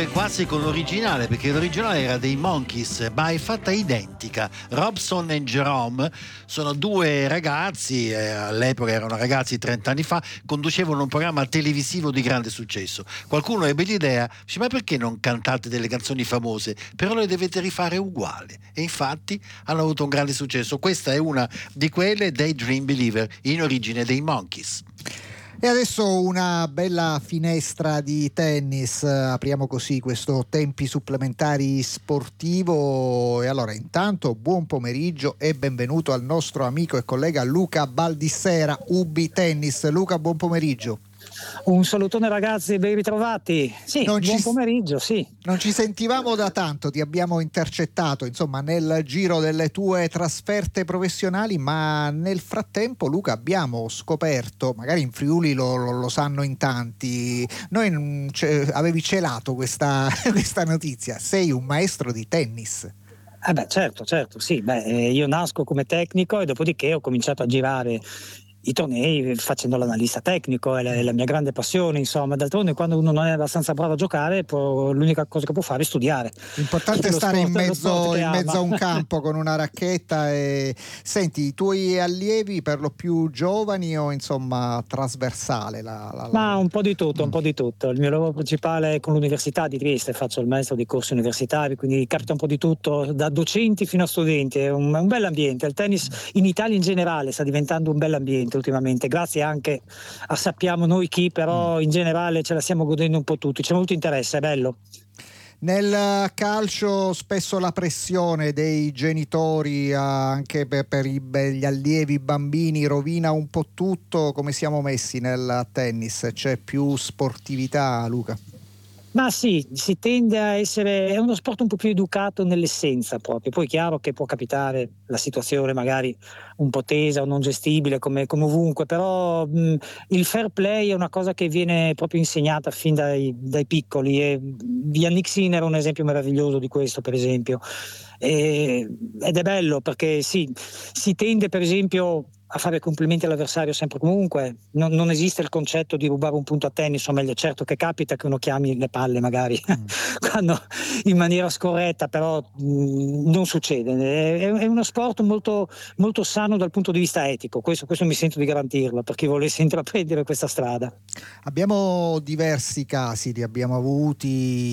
confondere quasi con l'originale, perché l'originale era dei Monkees, ma è fatta identica. Robson e Jerome sono due ragazzi, all'epoca erano ragazzi 30 anni fa, conducevano un programma televisivo di grande successo. Qualcuno ebbe l'idea, dice, ma perché non cantate delle canzoni famose? Però le dovete rifare uguali. E infatti hanno avuto un grande successo. Questa è una di quelle, Daydream Believer, in origine dei Monkees. E adesso una bella finestra di tennis, apriamo così questo tempi supplementari sportivo. E allora intanto buon pomeriggio e benvenuto al nostro amico e collega Luca Baldissera, Ubi Tennis. Luca, buon pomeriggio. Un salutone ragazzi, ben ritrovati. Sì, buon pomeriggio, sì. Non ci sentivamo da tanto, ti abbiamo intercettato insomma nel giro delle tue trasferte professionali, ma nel frattempo, Luca, abbiamo scoperto, magari in Friuli lo sanno in tanti, noi avevi celato questa notizia, sei un maestro di tennis. Certo, sì. Io nasco come tecnico e dopodiché ho cominciato a girare i tornei facendo l'analista tecnico, è la mia grande passione, insomma. D'altronde quando uno non è abbastanza bravo a giocare, l'unica cosa che può fare è studiare. L'importante è stare in mezzo a un campo con una racchetta. E senti, i tuoi allievi per lo più giovani o insomma trasversale? Ma un po' di tutto. Il mio lavoro principale è con l'Università di Trieste, faccio il maestro di corsi universitari, quindi capita un po' di tutto, da docenti fino a studenti. È un bel ambiente. Il tennis in Italia in generale sta diventando un bel ambiente ultimamente, grazie anche a sappiamo noi chi, però in generale ce la stiamo godendo un po' tutti, c'è molto interesse, è bello. Nel calcio spesso la pressione dei genitori anche per gli allievi bambini rovina un po' tutto. Come siamo messi nel tennis? C'è più sportività, Luca? Ma sì, si tende a essere, è uno sport un po' più educato nell'essenza proprio, poi è chiaro che può capitare la situazione magari un po' tesa o non gestibile come ovunque, però il fair play è una cosa che viene proprio insegnata fin dai piccoli e Yannick Sinner è un esempio meraviglioso di questo, per esempio, ed è bello perché sì, si tende per esempio a fare complimenti all'avversario sempre comunque, non esiste il concetto di rubare un punto a tennis, o meglio, certo che capita che uno chiami le palle magari quando in maniera scorretta, però non succede, è uno sport molto, molto sano dal punto di vista etico, questo mi sento di garantirlo per chi volesse intraprendere questa strada. Abbiamo diversi casi, li abbiamo avuti,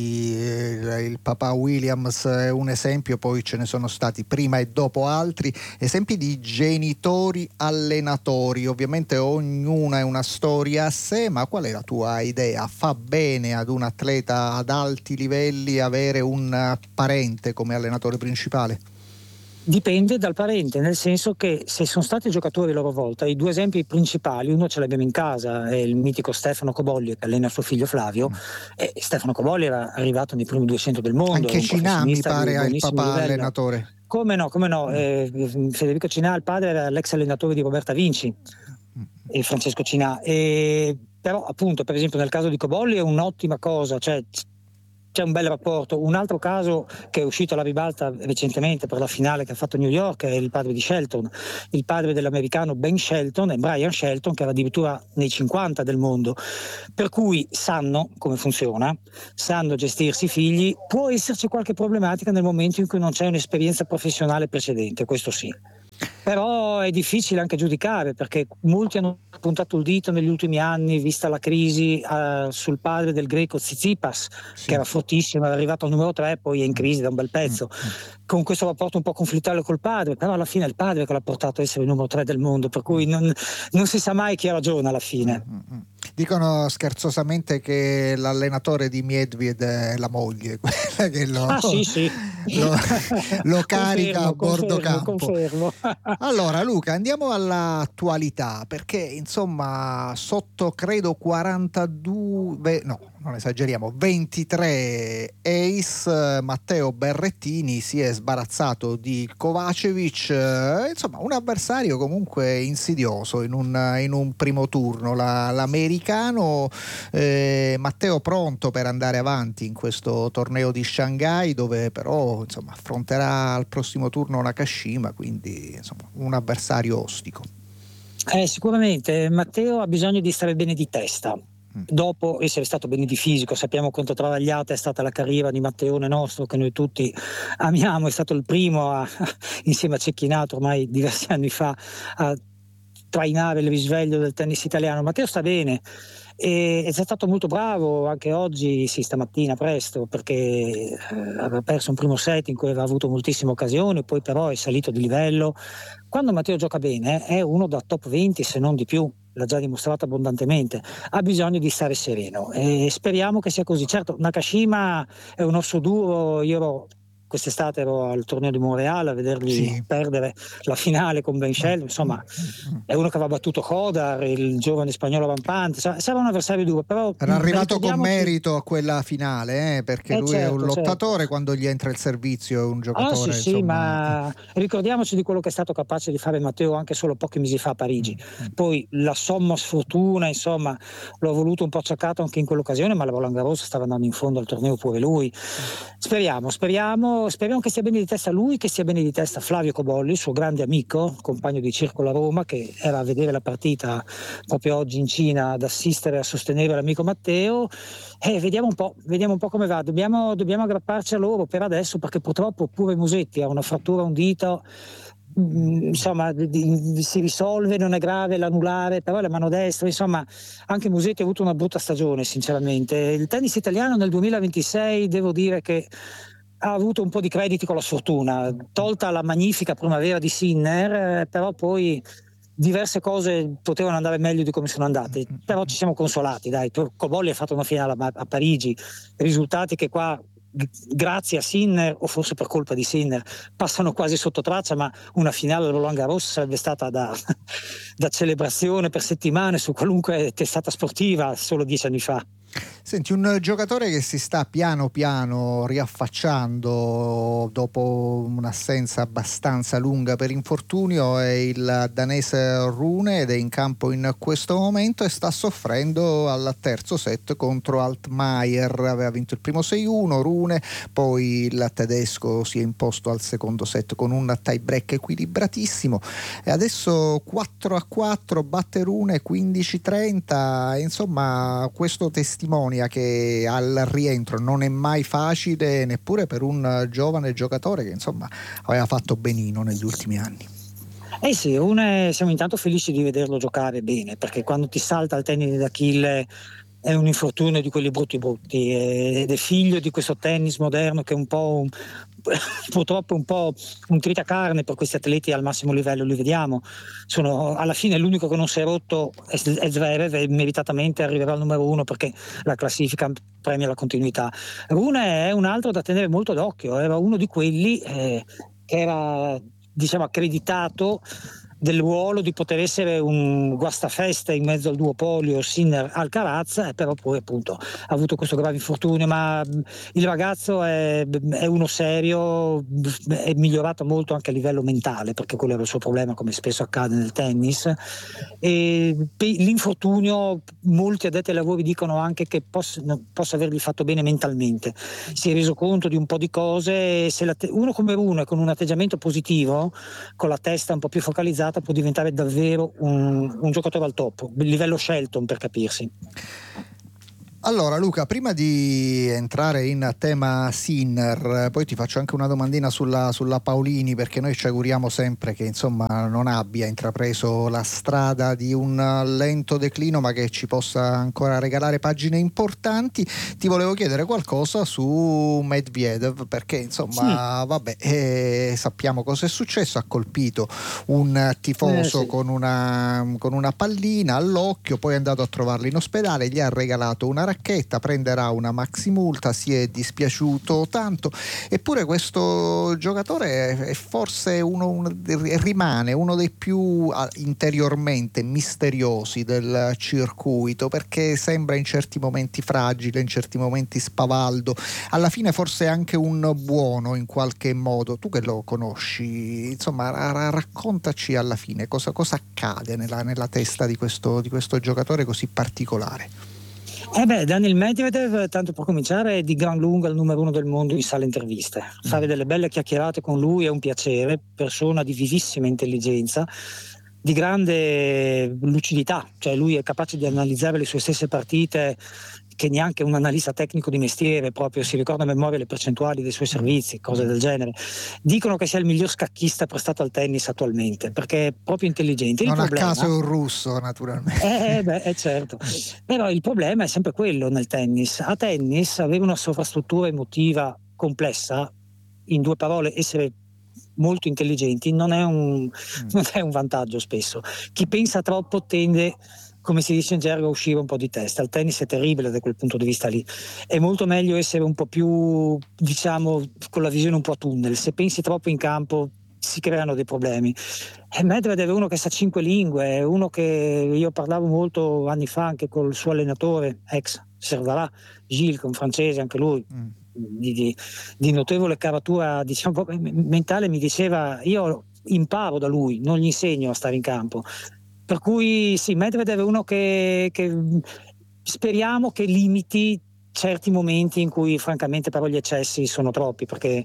il papà Williams è un esempio, poi ce ne sono stati prima e dopo altri esempi di genitori allenatori. Ovviamente ognuna è una storia a sé, ma qual è la tua idea? Fa bene ad un atleta ad alti livelli avere un parente come allenatore principale? Dipende dal parente, nel senso che se sono stati giocatori a loro volta, i due esempi principali, uno ce l'abbiamo in casa, è il mitico Stefano Cobolli che allena suo figlio Flavio, e Stefano Cobolli era arrivato nei primi 200 del mondo. Anche Cinà mi pare ha il papà livello. Allenatore. Come no, Federico Cinà, il padre, era l'ex allenatore di Roberta Vinci e Francesco Cinà, però appunto per esempio nel caso di Cobolli è un'ottima cosa, cioè c'è un bel rapporto. Un altro caso che è uscito alla ribalta recentemente per la finale che ha fatto New York è il padre di Shelton, il padre dell'americano Ben Shelton e Brian Shelton, che era addirittura nei 50 del mondo, per cui sanno come funziona, sanno gestirsi i figli. Può esserci qualche problematica nel momento in cui non c'è un'esperienza professionale precedente, questo sì. Però è difficile anche giudicare, perché molti hanno puntato il dito negli ultimi anni, vista la crisi, sul padre del greco Tsitsipas, sì, che era fortissimo, era arrivato al numero 3, poi è in crisi da un bel pezzo, con questo rapporto un po' conflittuale col padre, però alla fine è il padre che l'ha portato a essere il numero 3 del mondo, per cui non si sa mai chi ha ragione alla fine. Dicono scherzosamente che l'allenatore di Medvedev è la moglie, quella che lo carica a bordo campo. Confermo. Allora Luca, andiamo all'attualità, perché insomma sotto credo 42, no, non esageriamo, 23 ace, Matteo Berrettini si è sbarazzato di Kovacevic, insomma un avversario comunque insidioso in un primo turno, l'americano. Matteo pronto per andare avanti in questo torneo di Shanghai, dove però insomma affronterà al prossimo turno Nakashima, quindi insomma un avversario ostico. Sicuramente Matteo ha bisogno di stare bene di testa, dopo essere stato bene di fisico. Sappiamo quanto travagliata è stata la carriera di Matteone nostro, che noi tutti amiamo, è stato il primo insieme a Cecchinato ormai diversi anni fa a trainare il risveglio del tennis italiano. Matteo sta bene e è stato molto bravo anche oggi, sì, stamattina presto, perché aveva perso un primo set in cui aveva avuto moltissime occasioni, poi però è salito di livello. Quando Matteo gioca bene è uno da top 20 se non di più, l'ha già dimostrato abbondantemente, ha bisogno di stare sereno e speriamo che sia così. Certo, Nakashima è un osso duro, quest'estate ero al torneo di Montreal a vedergli perdere la finale con Ben Shelton, insomma è uno che aveva battuto Hodar, il giovane spagnolo rampante, sarà un avversario duro, però era arrivato con merito a quella finale, perché lui è un lottatore, certo. Quando gli entra il servizio è un giocatore, sì, ma ricordiamoci di quello che è stato capace di fare Matteo anche solo pochi mesi fa a Parigi. Poi la somma sfortuna, insomma, l'ho voluto un po' acciaccato anche in quell'occasione, ma la Roland Garros stava andando in fondo al torneo pure lui. Speriamo che stia bene di testa lui, che stia bene di testa Flavio Cobolli, il suo grande amico, compagno di circolo a Roma, che era a vedere la partita proprio oggi in Cina ad assistere e a sostenere l'amico Matteo. Vediamo un po' come va. Dobbiamo aggrapparci a loro per adesso, perché purtroppo pure Musetti ha una frattura a un dito, insomma si risolve, non è grave l'anulare, però è la mano destra, insomma anche Musetti ha avuto una brutta stagione sinceramente. Il tennis italiano nel 2026 devo dire che ha avuto un po' di crediti con la sfortuna, tolta la magnifica primavera di Sinner, però poi diverse cose potevano andare meglio di come sono andate, però ci siamo consolati, dai. Cobolli ha fatto una finale a Parigi, risultati che qua grazie a Sinner, o forse per colpa di Sinner, passano quasi sotto traccia, ma una finale al Roland Garros sarebbe stata da celebrazione per settimane su qualunque testata sportiva solo 10 anni fa. Senti, un giocatore che si sta piano piano riaffacciando dopo un'assenza abbastanza lunga per infortunio è il danese Rune, ed è in campo in questo momento e sta soffrendo al terzo set contro Altmaier. Aveva vinto il primo 6-1 Rune, poi il tedesco si è imposto al secondo set con un tie break equilibratissimo e adesso 4-4, batte Rune 15-30. Insomma, questo testimonia che al rientro non è mai facile neppure per un giovane giocatore che insomma aveva fatto benino negli ultimi anni. Sì, siamo intanto felici di vederlo giocare bene, perché quando ti salta il tendine d'Achille è un infortunio di quelli brutti ed è figlio di questo tennis moderno che è un po' purtroppo un po' un tritacarne per questi atleti al massimo livello. Li vediamo, alla fine l'unico che non si è rotto è Zverev e meritatamente arriverà al numero 1 perché la classifica premia la continuità. Rune è un altro da tenere molto d'occhio, era uno di quelli che era accreditato del ruolo di poter essere un guastafeste in mezzo al duopolio Sinner-Alcaraz, però poi appunto ha avuto questo grave infortunio, ma il ragazzo è uno serio, è migliorato molto anche a livello mentale, perché quello era il suo problema, come spesso accade nel tennis. E l'infortunio, molti addetti ai lavori dicono anche che possa avergli fatto bene mentalmente, si è reso conto di un po' di cose, se uno come uno con un atteggiamento positivo, con la testa un po' più focalizzata, può diventare davvero un giocatore al top, livello Shelton per capirsi. Allora Luca, prima di entrare in tema Sinner, poi ti faccio anche una domandina sulla Paolini, perché noi ci auguriamo sempre che insomma non abbia intrapreso la strada di un lento declino, ma che ci possa ancora regalare pagine importanti. Ti volevo chiedere qualcosa su Medvedev, perché insomma sappiamo cosa è successo, ha colpito un tifoso con una pallina all'occhio, poi è andato a trovarlo in ospedale, gli ha regalato una racchetta, prenderà una maxi multa, si è dispiaciuto tanto. Eppure questo giocatore è forse rimane uno dei più interiormente misteriosi del circuito, perché sembra in certi momenti fragile, in certi momenti spavaldo, alla fine forse anche un buono in qualche modo. Tu che lo conosci, insomma, raccontaci alla fine cosa accade nella testa di questo giocatore così particolare. Daniil Medvedev, tanto per cominciare, è di gran lunga il numero 1 del mondo in sala interviste. Fare delle belle chiacchierate con lui è un piacere, persona di vivissima intelligenza, di grande lucidità, cioè lui è capace di analizzare le sue stesse partite che neanche un analista tecnico di mestiere proprio si ricorda a memoria le percentuali dei suoi servizi, cose del genere. Dicono che sia il miglior scacchista prestato al tennis attualmente, perché è proprio intelligente. Non a caso è un russo, naturalmente. Certo. Però il problema è sempre quello nel tennis. A tennis avere una sovrastruttura emotiva complessa, in due parole, essere molto intelligenti, non è un vantaggio spesso. Chi pensa troppo tende, come si dice in gergo, a uscire un po' di testa. Il tennis è terribile da quel punto di vista lì. È molto meglio essere un po' più, diciamo, con la visione un po' a tunnel. Se pensi troppo in campo si creano dei problemi. E Medvedev è uno che sa 5 lingue, è uno che io parlavo molto anni fa anche col suo allenatore ex Servara, Gilles, che è un francese anche lui, di notevole caratura, diciamo, mentale. Mi diceva: io imparo da lui, non gli insegno a stare in campo. Per cui sì, Medvedev è uno che speriamo che limiti certi momenti in cui francamente però gli eccessi sono troppi, perché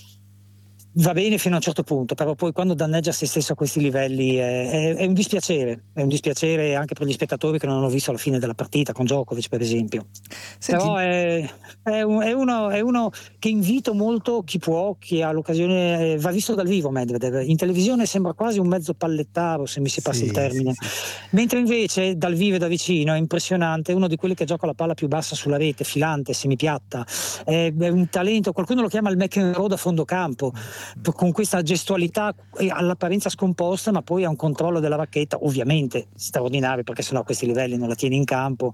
va bene fino a un certo punto, però poi quando danneggia se stesso a questi livelli è un dispiacere anche per gli spettatori che non hanno visto la fine della partita con Djokovic, per esempio. Senti, però è uno che invito molto chi può, chi ha l'occasione, va visto dal vivo Medvedev. In televisione sembra quasi un mezzo pallettaro, se mi si passa il termine, mentre invece dal vivo e da vicino è impressionante, è uno di quelli che gioca la palla più bassa sulla rete, filante, semipiatta, è un talento, qualcuno lo chiama il McEnroe da fondo campo, con questa gestualità all'apparenza scomposta, ma poi ha un controllo della racchetta ovviamente straordinario, perché sennò a questi livelli non la tieni in campo.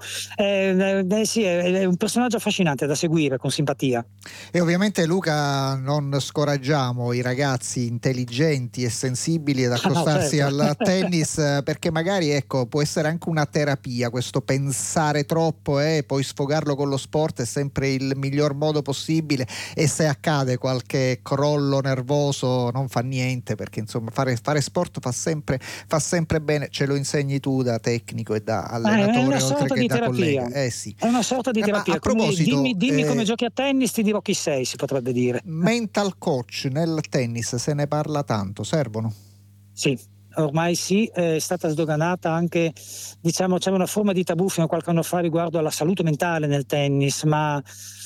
Sì, è un personaggio affascinante da seguire con simpatia. E ovviamente, Luca, non scoraggiamo i ragazzi intelligenti e sensibili ad accostarsi al tennis, perché magari, ecco, può essere anche una terapia questo pensare troppo e poi sfogarlo con lo sport è sempre il miglior modo possibile, e se accade qualche crollo nervoso non fa niente, perché insomma fare sport fa sempre bene. Ce lo insegni tu da tecnico e da allenatore oltre che da collega. Sì. È una sorta di terapia. A proposito, dimmi come giochi a tennis, ti dirò chi sei, si potrebbe dire. Mental coach nel tennis, se ne parla tanto, servono? Sì, ormai sì, è stata sdoganata anche, diciamo, c'è una forma di tabù fino a qualche anno fa riguardo alla salute mentale nel tennis, ma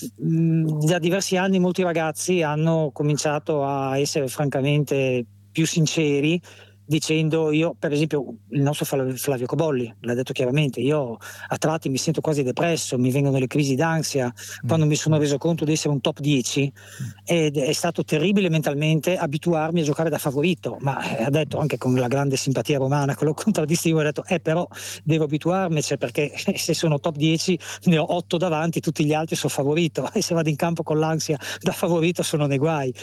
da diversi anni molti ragazzi hanno cominciato a essere francamente più sinceri, dicendo: io, per esempio, il nostro Flavio Cobolli l'ha detto chiaramente: io a tratti mi sento quasi depresso, mi vengono le crisi d'ansia quando mi sono reso conto di essere un top 10, ed è stato terribile mentalmente abituarmi a giocare da favorito, ma ha detto, anche con la grande simpatia romana, che lo contraddistingue, ha detto però devo abituarmici, perché se sono top 10 ne ho 8 davanti, tutti gli altri sono favorito, e se vado in campo con l'ansia da favorito sono nei guai.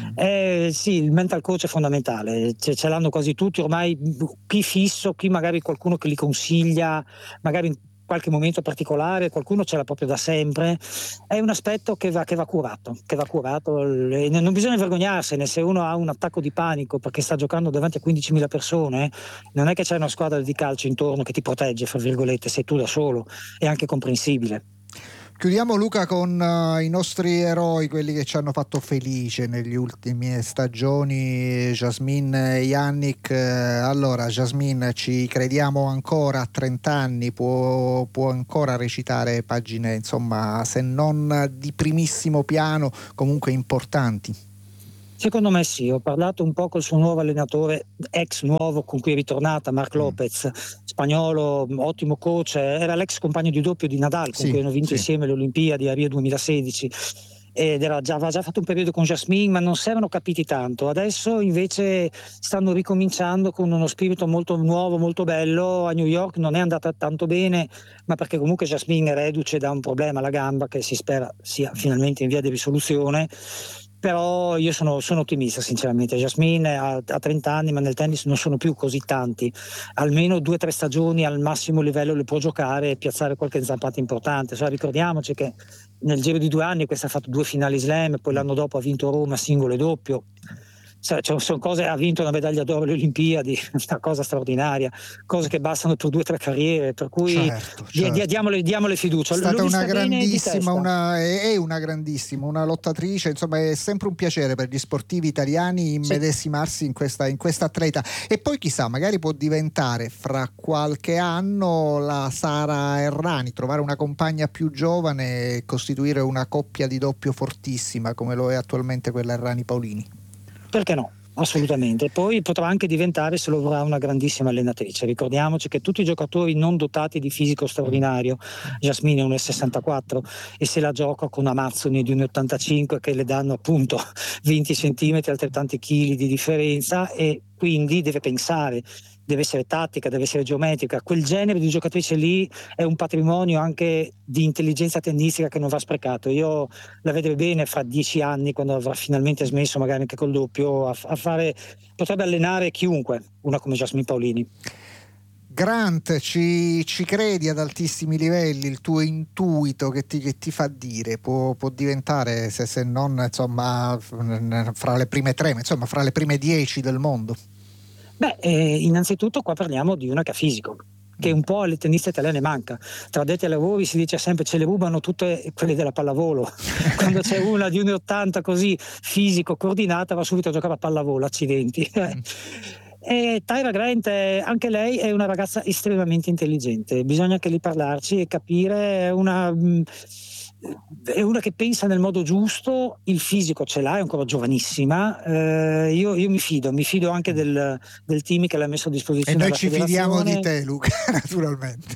Sì, il mental coach è fondamentale, ce l'hanno quasi tutti ormai, chi fisso, chi magari qualcuno che li consiglia, magari in qualche momento particolare, qualcuno ce l'ha proprio da sempre. È un aspetto che va curato, e non bisogna vergognarsene. Se uno ha un attacco di panico perché sta giocando davanti a 15.000 persone, non è che c'è una squadra di calcio intorno che ti protegge, fra virgolette, sei tu da solo, è anche comprensibile. Chiudiamo, Luca, con i nostri eroi, quelli che ci hanno fatto felice negli ultimi stagioni, Jasmine e Jannik. Allora, Jasmine, ci crediamo ancora, a 30 anni può ancora recitare pagine, insomma, se non di primissimo piano, comunque importanti. Secondo me sì, ho parlato un po' col suo nuovo allenatore, ex nuovo, con cui è ritornata, Marc Lopez, spagnolo, ottimo coach, era l'ex compagno di doppio di Nadal, con cui hanno vinto insieme le Olimpiadi a Rio 2016, ed aveva già fatto un periodo con Jasmine, ma non si erano capiti tanto. Adesso invece stanno ricominciando con uno spirito molto nuovo, molto bello. A New York non è andata tanto bene, ma perché comunque Jasmine è reduce da un problema alla gamba che si spera sia finalmente in via di risoluzione. Però io sono ottimista, sinceramente. Jasmine ha 30 anni, ma nel tennis non sono più così tanti. Almeno 2 o 3 stagioni al massimo livello le può giocare e piazzare qualche zampata importante. Ricordiamoci che nel giro di 2 anni questa ha fatto 2 finali slam, poi l'anno dopo ha vinto Roma singolo e doppio. sono cose, ha vinto una medaglia d'oro alle Olimpiadi, una cosa straordinaria, cose che bastano per 2 o 3 carriere, per cui Certo, certo. diamole fiducia. È L'ho stata una vista bene di grandissima, testa. è una grandissima, una lottatrice, insomma è sempre un piacere per gli sportivi italiani Sì. immedesimarsi in questa atleta, e poi chissà, magari può diventare fra qualche anno la Sara Errani, trovare una compagna più giovane e costituire una coppia di doppio fortissima come lo è attualmente quella Errani-Paolini. Perché no? Assolutamente. Poi potrà anche diventare, se lo vorrà, una grandissima allenatrice. Ricordiamoci che tutti i giocatori non dotati di fisico straordinario, Jasmine è 1,64 e se la gioca con Amazzoni di 1,85 che le danno appunto 20 centimetri, altrettanti chili di differenza, e quindi deve pensare, deve essere tattica, deve essere geometrica. Quel genere di giocatrice lì è un patrimonio anche di intelligenza tennistica che non va sprecato. Io la vedrei bene fra 10 anni, quando avrà finalmente smesso magari anche col doppio, a fare, potrebbe allenare chiunque, una come Jasmine Paolini. Grant, ci credi ad altissimi livelli? Il tuo intuito che ti fa dire può diventare, se non insomma fra le prime 3, ma insomma fra le prime 10 del mondo? Beh, innanzitutto qua parliamo di una che ha fisico, che un po' alle tenniste italiane manca. Tra addetti ai lavori si dice sempre ce le rubano tutte quelle della pallavolo. Quando c'è una di 1,80 così fisico, coordinata, va subito a giocare a pallavolo, accidenti. E Tyra Grant, anche lei è una ragazza estremamente intelligente, bisogna anche lì parlarci e capire, è una che pensa nel modo giusto, il fisico ce l'ha, è ancora giovanissima, io mi fido anche del team che l'ha messo a E disposizione noi della ci fidiamo di federazione. te, Luca, naturalmente.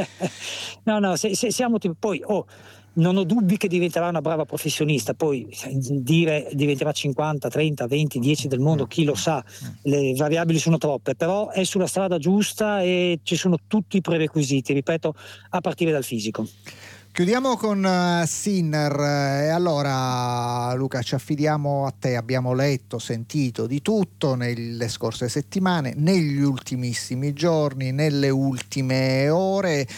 No, se siamo poi non ho dubbi che diventerà una brava professionista, poi dire diventerà 50, 30, 20, 10 del mondo, chi lo sa, le variabili sono troppe, però è sulla strada giusta e ci sono tutti i prerequisiti, ripeto, a partire dal fisico. Chiudiamo con Sinner, e allora Luca ci affidiamo a te, abbiamo letto, sentito di tutto nelle scorse settimane, negli ultimissimi giorni, nelle ultime ore,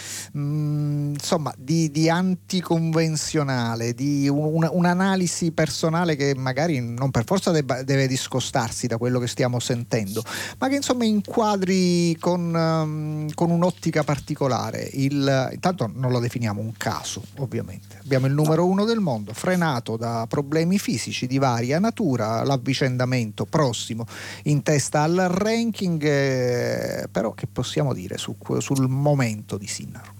insomma di anticonvenzionale, di un'analisi personale che magari non per forza deve discostarsi da quello che stiamo sentendo, ma che insomma inquadri con un'ottica particolare. Intanto non lo definiamo un caso, ovviamente. Abbiamo il numero 1 del mondo, frenato da problemi fisici di varia natura, l'avvicendamento prossimo in testa al ranking, però che possiamo dire sul momento di Sinner?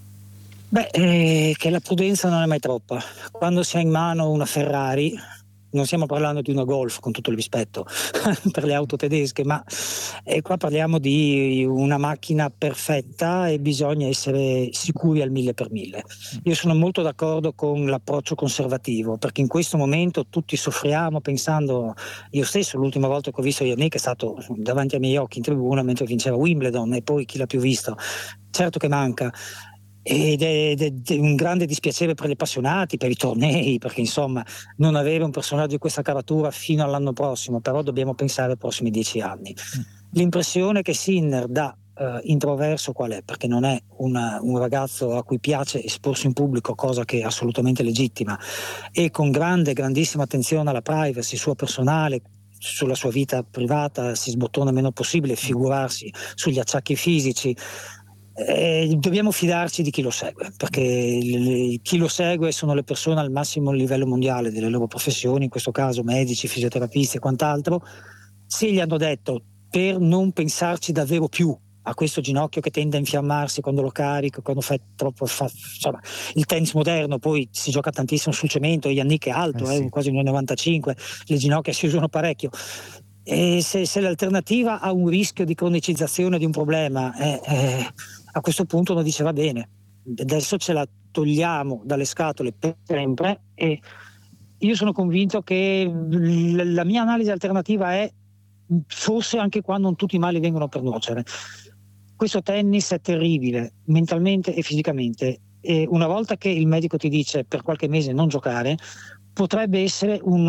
Beh, che la prudenza non è mai troppa. Quando si ha in mano una Ferrari, non stiamo parlando di una Golf, con tutto il rispetto per le auto tedesche, ma qua parliamo di una macchina perfetta e bisogna essere sicuri al 1000%. Io sono molto d'accordo con l'approccio conservativo, perché in questo momento tutti soffriamo pensando, io stesso l'ultima volta che ho visto Yannick è stato davanti ai miei occhi in tribuna mentre vinceva Wimbledon, e poi chi l'ha più visto? Certo che manca. Ed è un grande dispiacere per gli appassionati, per i tornei, perché insomma non avere un personaggio di questa caratura fino all'anno prossimo, però dobbiamo pensare ai prossimi 10 anni. L'impressione che Sinner dà introverso qual è? Perché non è un ragazzo a cui piace esporsi in pubblico, cosa che è assolutamente legittima, e con grandissima attenzione alla privacy sua personale, sulla sua vita privata si sbottona il meno possibile, figurarsi sugli acciacchi fisici. Dobbiamo fidarci di chi lo segue, perché chi lo segue sono le persone al massimo livello mondiale delle loro professioni, in questo caso medici, fisioterapisti e quant'altro. Se gli hanno detto, per non pensarci davvero più a questo ginocchio che tende a infiammarsi quando lo carico, quando fai troppo, insomma, il tennis moderno poi si gioca tantissimo sul cemento, Yannick è alto, Sì. quasi 1,95, le ginocchia si usano parecchio. E se l'alternativa ha un rischio di cronicizzazione di un problema, a questo punto uno dice va bene, adesso ce la togliamo dalle scatole per sempre, e io sono convinto che la mia analisi alternativa è forse anche qua non tutti i mali vengono per nuocere. Questo tennis è terribile mentalmente e fisicamente, e una volta che il medico ti dice per qualche mese non giocare, potrebbe essere un